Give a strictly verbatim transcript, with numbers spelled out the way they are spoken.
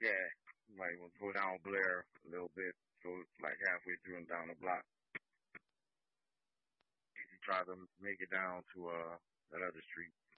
Yeah, like we'll go down Blair a little bit, so it's like halfway through and down the block. You try to make it down to uh that other street.